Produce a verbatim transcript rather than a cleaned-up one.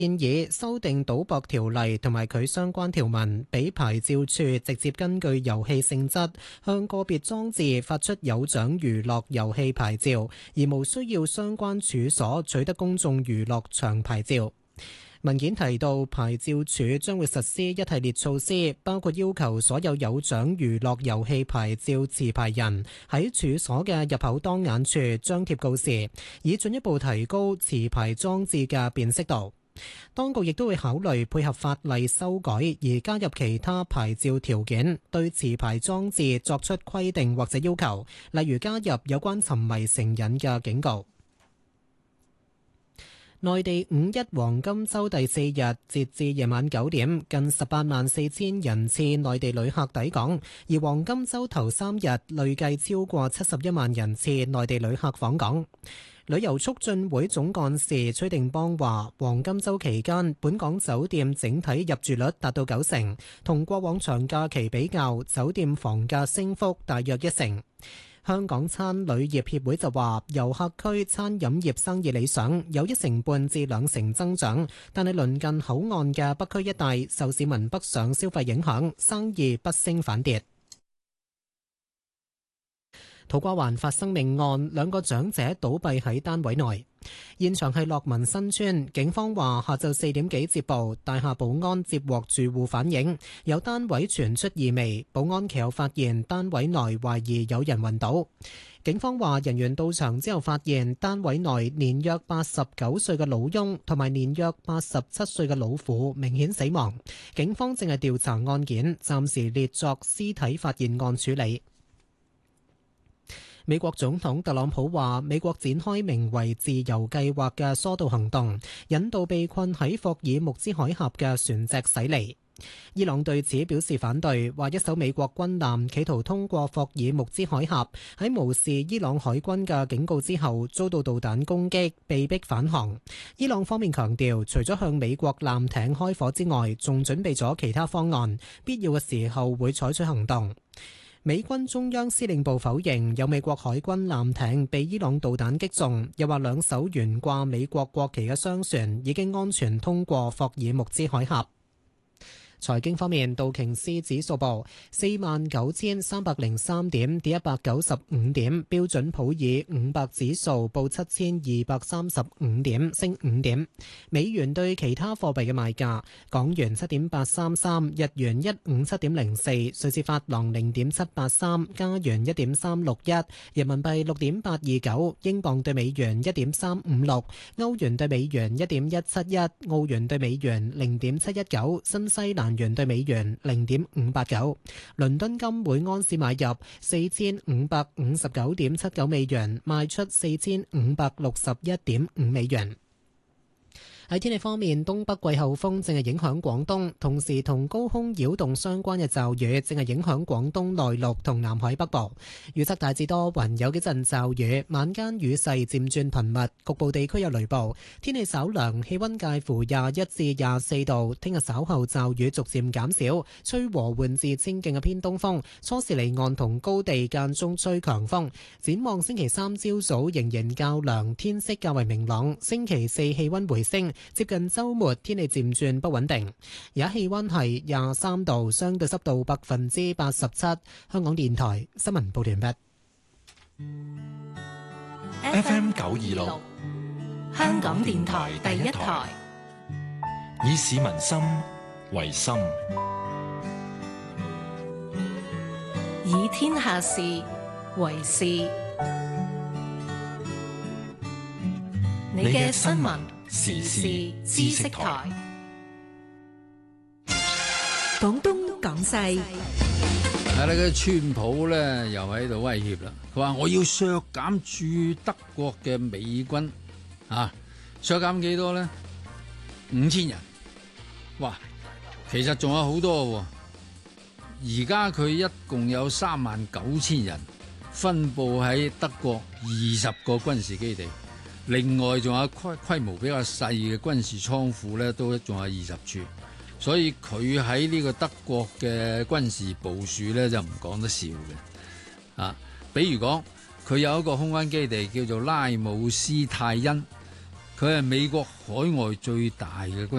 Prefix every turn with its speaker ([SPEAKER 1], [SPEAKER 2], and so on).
[SPEAKER 1] 建議修訂賭博條例同埋佢相關條文，俾牌照處直接根據遊戲性質向個別裝置發出有獎娛樂遊戲牌照，而無需要相關處所取得公眾娛樂場牌照。文件提到，牌照處將會實施一系列措施，包括要求所有有獎娛樂遊戲牌照持牌人喺處所嘅入口當眼處張貼告示，以進一步提高持牌裝置嘅辨識度。當局亦都會考慮配合法例修改而加入其他牌照條件，對持牌裝置作出規定或者要求，例如加入有關沉迷成癮嘅警告。內地五一黃金週第四日，截至夜晚九點，近十八萬四千人次內地旅客抵港，而黃金週頭三日累計超過七十一萬人次內地旅客訪港。旅遊促進會總幹事崔定邦話，黃金週期間，本港酒店整體入住率達到九成，同過往長假期比較，酒店房價升幅大約一成。香港餐旅業協會就話，遊客區餐飲業生意理想，有一成半至兩成增長，但係鄰近口岸嘅北區一帶受市民北上消費影響，生意不升反跌。土瓜灣發生命案，兩個長者倒斃喺單位內。現場係樂民新村，警方話下晝四點幾接報，大廈保安接獲住戶反映，有單位傳出異味，保安其後發現單位內懷疑有人暈倒。警方話人員到場之後發現單位內年約八十九歲嘅老翁同埋年約八十七歲嘅老婦明顯死亡。警方正係調查案件，暫時列作屍體發現案處理。美國總統特朗普話，美國展開名為自由計劃嘅疏導行動，引導被困喺霍爾木茲海峽嘅船隻駛離。伊朗對此表示反對，話一艘美國軍艦企圖通過霍爾木茲海峽，喺無視伊朗海軍嘅警告之後，遭到導彈攻擊，被迫返航。伊朗方面強調，除咗向美國艦艇開火之外，仲準備咗其他方案，必要嘅時候會採取行動。美軍中央司令部否認有美國海軍艦艇被伊朗導彈擊中，又話兩艘懸掛美國國旗嘅商船已經安全通過霍爾木茲海峽。財經方面，道瓊斯指數報四萬九千三百零三點，跌一百九十五點；標準普爾五百指數報七千二百三十五點，升五點。美元對其他貨幣嘅賣價：港元七點八三三，日元一五七點零四，瑞士法郎零點七八三，加元一點三六一，人民幣六點八二九，英鎊對美元一點三五六，歐元對美元一點一七一，澳元對美元零點七一九，新西蘭元對美元零點五八九，倫敦金每安士買入四千五百五十九點七九美元，賣出四千五百六十一點五美元。喺天氣方面，東北季候風正係影響廣東，同時同高空擾動相關嘅驟雨正係影響廣東內陸同南海北部。預測大致多雲，有幾陣驟雨，晚間雨勢漸轉頻密，局部地區有雷暴。天氣稍涼，氣溫介乎廿一至廿四度。聽日稍後驟雨逐漸減少，吹和緩至清勁嘅偏東風，初時離岸同高地間中吹強風。展望星期三朝早仍然較涼，天色較為明朗。星期四氣溫回升。接近週末，天氣漸轉不穩定。而家氣溫係廿三度，相對濕度百分之八十七。香港電台新聞報道完畢。
[SPEAKER 2] F M 九二六，香港電台第一台，以市民心為心，
[SPEAKER 3] 以天下事為事。你嘅新聞
[SPEAKER 2] 時事知識台，
[SPEAKER 3] 廣東廣西。
[SPEAKER 4] 啊！你嘅川普咧又喺度威脅啦，佢話我要削減駐德國嘅美軍，啊，削減幾多咧？五千人。哇！其實仲有好多喎，而家佢一共有三萬九千人，分佈喺德國二十個軍事基地。另外仲有規規模比較細嘅軍事倉庫咧，都仲有二十處，所以佢喺呢個德國嘅軍事部署咧就唔講得笑嘅。啊，比如講佢有一個空軍基地叫做拉姆斯泰恩， 佢係美國海外最大嘅軍